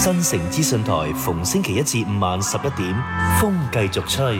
新城資訊台逢星期一至五晚11點，風繼續吹。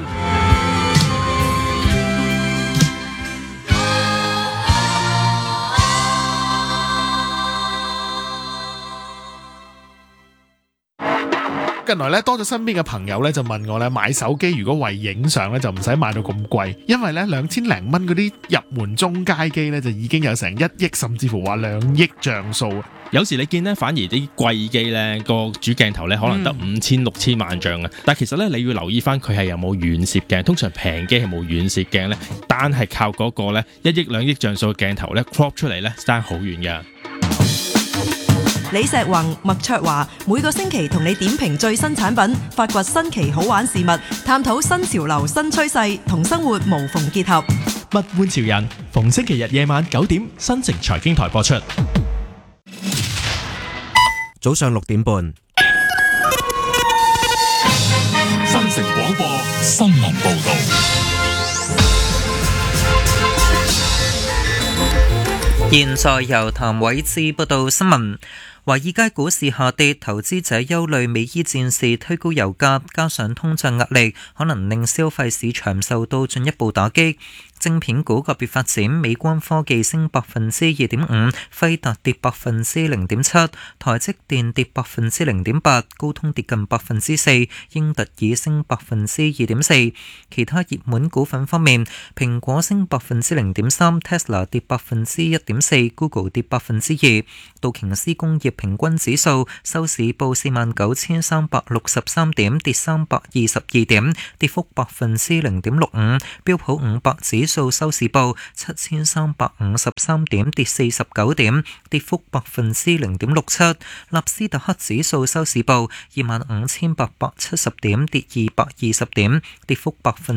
近來咧多咗身邊嘅朋友咧就問我咧買手機如果為影相咧就唔使買到咁貴，因為咧2000零蚊嗰啲入門中階機咧就已經有成1億甚至乎話2億像素。 有時你見咧反而啲貴機咧個主鏡頭咧可能得5000、6000萬像啊，但其實咧你要留意翻佢係有冇遠攝鏡，通常平機係冇遠攝鏡咧，單係靠嗰個咧1億2億像素嘅鏡頭咧 crop 出嚟咧爭好遠㗎。 李石宏、麥卓華每個星期同你點評最新產品，發掘新奇好玩事物，探討新潮流新趨勢，同生活無縫結合。 物玩潮人，逢星期日夜晚9點，新城財經台播出。 早上6點半， 新城廣播新聞報道。 現在由譚偉志報道新聞。華爾街股市下跌，投資者憂慮美伊戰事推高油價，加上通脹壓力，可能令消費市場受到進一步打擊。晶片股個別發展，美光科技升2.5%，輝達跌0.7%，台積電跌0.8%，高通跌近4%，英特爾升2.4%。其他熱門股份方面，蘋果升0.3%， Tesla 跌1.4%， Google 跌2%。道瓊斯工業平均指數收市報49,363點，跌322點，跌幅0.65%。標普500指數收市報7,353點，跌49點，跌幅0.67%。納斯達克指數收市報25,870點，跌220點，跌幅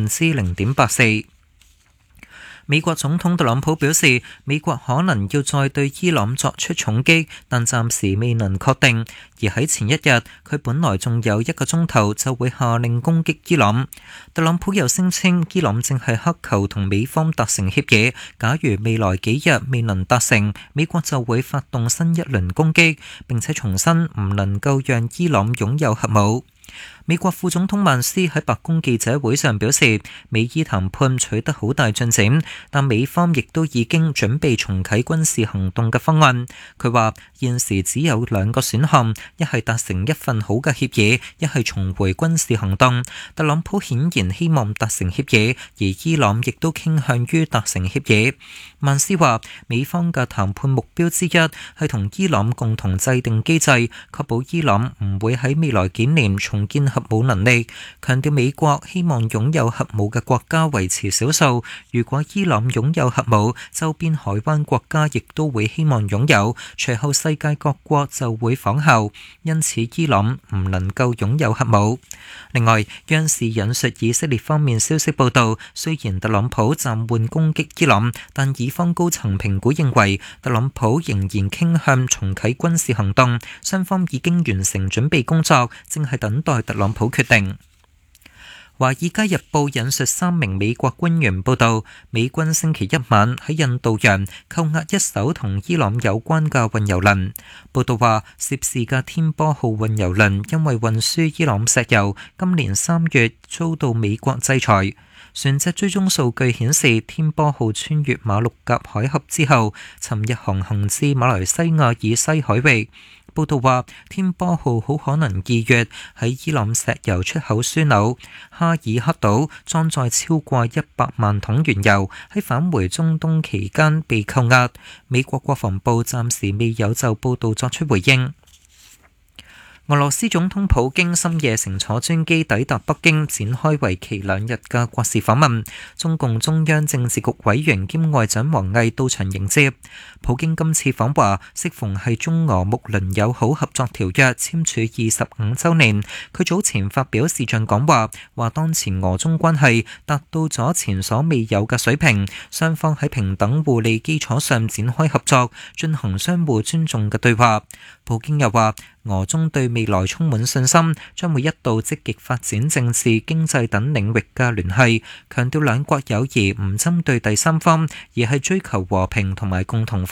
0.84%。美國總統特朗普表示，美國可能要再對伊朗作出重擊，但暫時未能確定。而喺前一日，佢本來仲有1個鐘頭就會下令攻擊伊朗。特朗普又聲稱，伊朗正係乞求同美方達成協議，假如未來幾日未能達成，美國就會發動新一輪攻擊，並且重申唔能夠讓伊朗擁有核武。美國副總統曼斯喺白宮記者會上表示，美伊談判取得好大進展，但美方亦都已經準備重啟軍事行動嘅方案。佢話現時只有2個選項，一係達成一份好嘅協議，一係重回軍事行動。特朗普顯然希望達成協議，而伊朗亦都傾向於達成協議。曼斯話，美方嘅談判目標之一係同伊朗共同制定機制，確保伊朗唔會喺未來幾年重建核武能力，強調美國希望擁有核武嘅國家維持少數。如果伊朗擁有核武，周邊海灣國家亦都會希望擁有，隨後世界各國就會仿效。因此，伊朗唔能夠擁有核武。另外，央視引述以色列方面消息報道，雖然特朗普暫緩攻擊伊朗，但以方高層評估認為，特朗普仍然傾向重啟軍事行動，雙方已經完成準備工作，正係等待特朗普決定。華爾街日報引述3名美國官員報道，美軍星期一晚喺印度洋扣押一艘同伊朗有關嘅運油輪。報道話，涉事嘅天波號運油輪因為運輸伊朗石油，今年3月遭到美國制裁。船隻追蹤數據顯示，天波號穿越馬六甲海峽之後，尋日航行至馬來西亞以西海域。報道話，天波號好可能2月喺伊朗石油出口樞紐哈爾克島裝載超過100萬桶原油，喺返回中東期間被扣押。美國國防部暫時未有就報道作出回應。俄羅斯總統普京深夜乘坐專機抵達北京，展開為期2日嘅國事訪問。中共中央政治局委員兼外長王毅到場迎接。普京今次訪華，適逢係中俄睦鄰友好合作條約簽署25週年。佢早前發表視像講話，話當前俄中關係達到咗前所未有嘅水平，雙方喺平等互利基礎上展開合作，進行相互尊重嘅對話。普京又話，俄中對未來充滿信心，將會一道積極發展政治、經濟等領域嘅聯繫，強調兩國友誼唔針對第三方，而係追求和平同埋共同發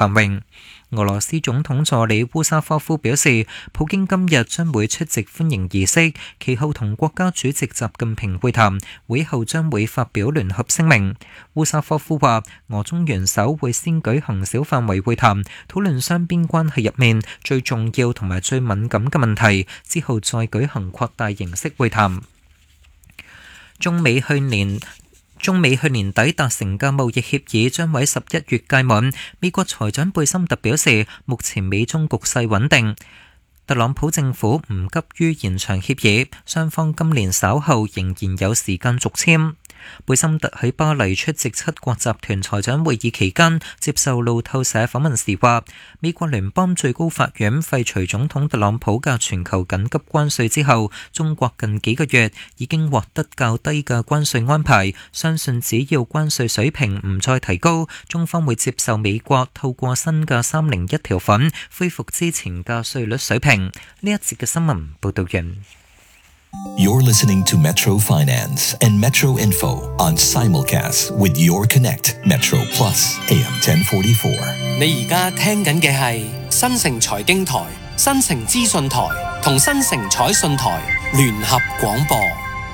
繁榮。俄羅斯總統助理烏沙科夫表示，普京今日將會出席歡迎儀式，其後同國家主席習近平會談，會後將會發表聯合聲明。烏沙科夫話，俄中元首會先舉行小範圍會談，討論雙邊關係入面最重要同埋最敏感嘅問題，之後再舉行擴大形式會談。中美去年底達成嘅貿易協議將喺11月屆滿。美國財長貝森特表示，目前美中局勢穩定，特朗普政府唔急於延長協議，雙方今年稍後仍然有時間續簽。貝森特喺巴黎出席七國集團財長會議期間，接受路透社訪問時話，美國聯邦最高法院廢除總統特朗普嘅全球緊急關稅之後，中國近幾個月已經獲得較低嘅關稅安排，相信只要關稅水平唔再提高，中方會接受美國透過新嘅301條款恢復之前嘅稅率水平。呢一節嘅新聞報道完。 You're listening to Metro Finance and Metro Info on simulcast with Your Connect Metro Plus AM 1044。 你而家聽緊嘅係新城財經台、新城資訊台同新城彩訊台聯合廣播。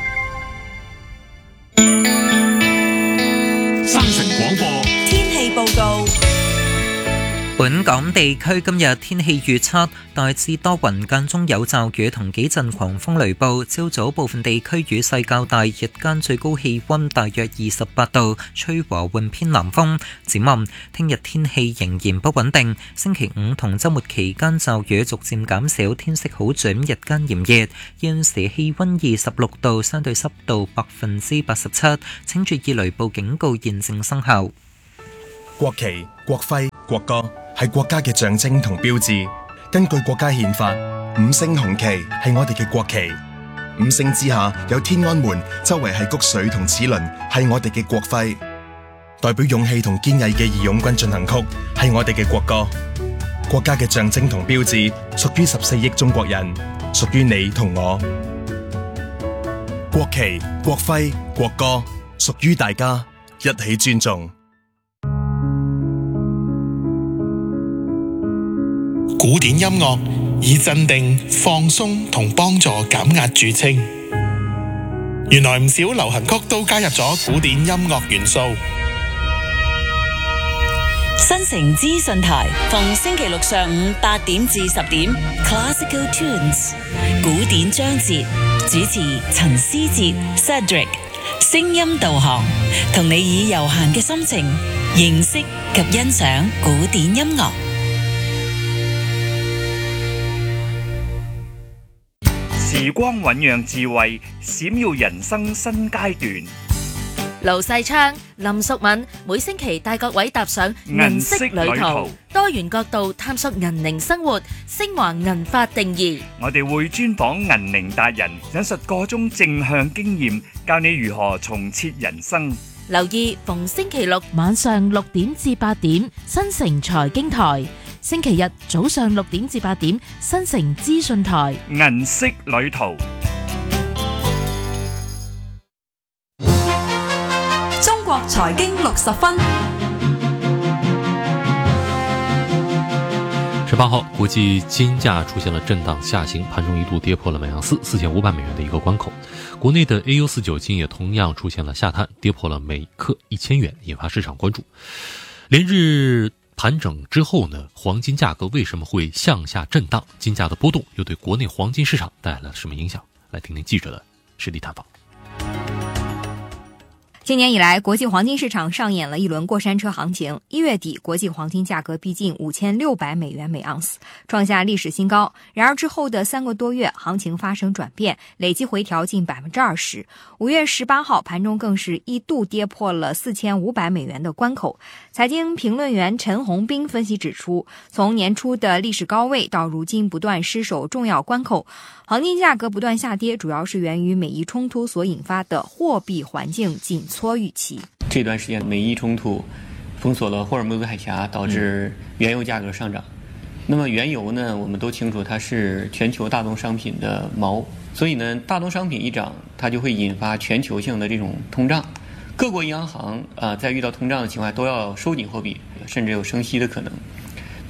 新城廣播天氣報告。 本港地區今日天氣預測大致多雲，間中有驟雨同幾陣狂風雷暴。朝早部分地區雨勢較大，日間最高氣溫大約28度，吹和緩偏南風。展望聽日天氣仍然不穩定，星期五同週末期間驟雨逐漸減少，天色好轉，日間炎熱。現時氣溫26度，相對濕度87%，請注意雷暴警告現正生效。 國旗、國徽、國歌係國家嘅象徵同標誌。根據國家憲法，5星紅旗係我哋嘅國旗。5星之下有天安門，周圍係谷穗同齒輪，係我哋嘅國徽。代表勇氣同堅毅嘅義勇軍進行曲係我哋嘅國歌。國家嘅象徵同標誌屬於14億中國人，屬於你同我。國旗、國徽、國歌屬於大家，一起尊重。 古典音樂以鎮定、放鬆同幫助減壓著稱。原來唔少流行曲都加入咗古典音樂元素。 新城資訊台逢星期六上午8點至10點 Classical Tunes 古典章節，主持陳思哲 Cedric， 聲音導航，同你以悠閒嘅心情認識及欣賞古典音樂。 時光醞釀智慧，閃耀人生新階段。 盧世昌、林淑敏每星期帶各位踏上銀色旅途，多元角度探索銀齡生活，昇華銀髮定義。 我哋會專訪銀齡達人，引述各種正向經驗，教你如何重設人生。 留意逢星期六晚上6點至8點，新城財經台；星期日早上6點至8點，新城資訊台。 銀色旅途。 中國財經60分。 18號，國際金價出現了震盪下行，盤中一度跌破了每盎司4500美元的一個關口。國內的 AU49金也同樣出現了下探，跌破了每克1000元，引發市場關注。連日盤整之後呢，黃金價格為什麼會向下震盪？金價的波動又對國內黃金市場帶來了什麼影響？來聽聽記者的實地探訪。 今年以來，國際黃金市場上演了一輪過山車行情。1月底，國際黃金價格逼近5600美元每盎司，創下歷史新高。然而之後的3個多月，行情發生轉變，累計回調近20%。5月18號盤中更是一度跌破了4500美元的關口。財經評論員陳宏斌分析指出，從年初的歷史高位到如今不斷失守重要關口，黃金價格不斷下跌，主要是源於美伊衝突所引發的貨幣環境緊縮預期。 這段時間美伊衝突封鎖了霍爾木茲海峽，導致原油價格上漲。那麼原油呢，我們都清楚它是全球大宗商品的錨，所以呢，大宗商品一漲，它就會引發全球性的這種通脹。各國央行在遇到通脹的情況下都要收緊貨幣，甚至有升息的可能。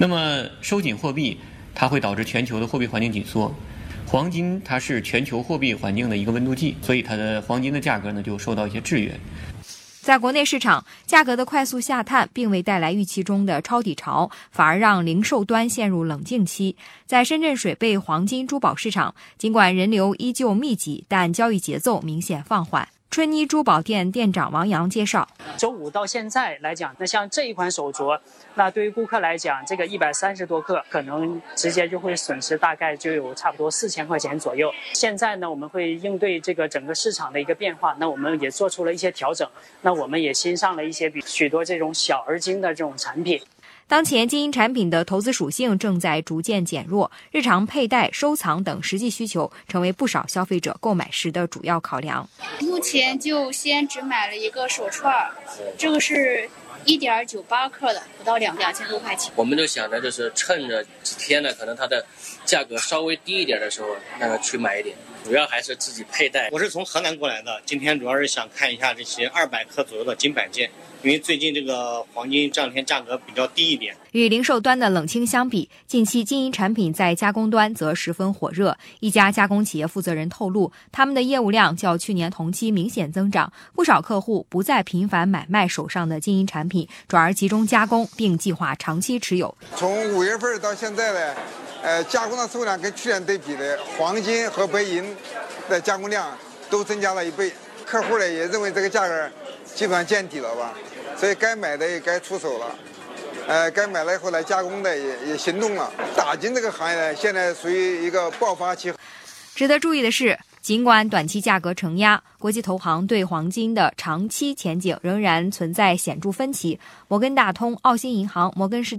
那么收紧货币，它会导致全球的货币环境紧缩。黄金它是全球货币环境的一个温度计，所以它的黄金的价格呢就受到一些制约。 在国内市场，价格的快速下探并未带来预期中的抄底潮，反而让零售端陷入冷静期。在深圳水贝黄金珠宝市场，尽管人流依旧密集，但交易节奏明显放缓。春妮珠宝店店长王阳介绍， 周五到现在来讲，那像这一款手镯，那对于顾客来讲，这个130多克可能直接就会损失大概就有差不多4000块钱左右。现在呢，我们会应对这个整个市场的一个变化，那我们也做出了一些调整，那我们也新上了一些许多这种小而精的这种产品。 当前金银产品的投资属性正在逐渐减弱，日常佩戴、收藏等实际需求成为不少消费者购买时的主要考量。 目前就先只买了一个手串，这个是1.98克的，不到2000多块钱。 我们就想着就是趁着几天呢，可能它的价格稍微低一点的时候，那个去买一点。主要还是自己佩戴。 我是从河南过来的，今天主要是想看一下这些200克左右的金摆件。因为最近这个黄金这两天价格比较低一点。 与零售端的冷清相比，近期金银产品在加工端则十分火热。一家加工企业负责人透露，他们的业务量较去年同期明显增长，不少客户不再频繁买卖手上的金银产品，转而集中加工，并计划长期持有。 从5月份到现在呢，加工的数量跟去年对比的，黄金和白银的加工量都增加了1倍。客户呢也认为这个价格基本上见底了吧，所以该买的也该出手了，该买了以后来加工的也行动了。打金这个行业呢，现在属于一个爆发期。 值得注意的是，尽管短期价格承压，国际投行对黄金的长期前景仍然存在显著分歧。摩根大通、澳新银行、摩根士